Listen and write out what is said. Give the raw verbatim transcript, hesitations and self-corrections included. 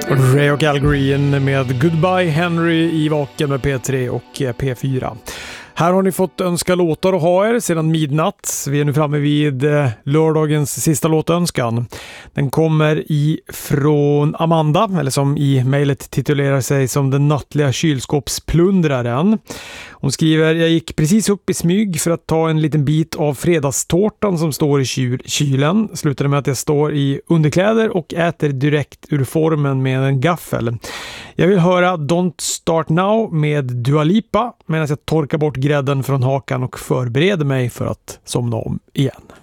Ray och Al Green med Goodbye Henry i Vaken med P tre och P fyra. Här har ni fått önska låtar och ha er sedan midnatt. Vi är nu framme vid lördagens sista låtönskan. Den kommer ifrån Amanda, eller som i mejlet titulerar sig som den nattliga kylskåpsplundraren. Hon skriver: jag gick precis upp i smyg för att ta en liten bit av fredagstårtan som står i kyl- kylen. Slutade med att jag står i underkläder och äter direkt ur formen med en gaffel. Jag vill höra Don't Start Now med Dua Lipa medan jag torkar bort grädden från hakan och förbereder mig för att somna om igen.